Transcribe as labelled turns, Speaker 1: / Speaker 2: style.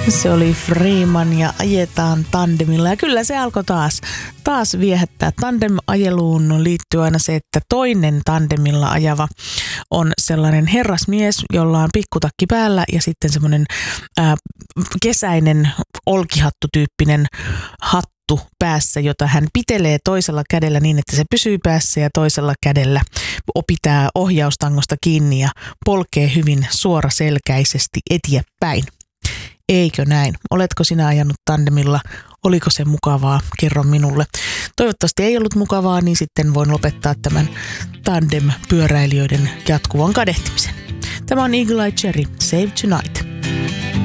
Speaker 1: Se oli Freeman ja ajetaan tandemilla ja kyllä se alkoi taas viehättää. Tandem-ajeluun liittyy aina se, että toinen tandemilla ajava on sellainen herrasmies, jolla on pikkutakki päällä ja sitten semmoinen kesäinen olkihattutyyppinen hattu päässä, jota hän pitelee toisella kädellä niin, että se pysyy päässä ja toisella kädellä pitää ohjaustangosta kiinni ja polkee hyvin suoraselkäisesti eteenpäin. Eikö näin? Oletko sinä ajanut tandemilla? Oliko se mukavaa? Kerro minulle. Toivottavasti ei ollut mukavaa, niin sitten voin lopettaa tämän tandem-pyöräilijöiden jatkuvan kadehtimisen. Tämä on Eagle Eye Cherry, Save Tonight.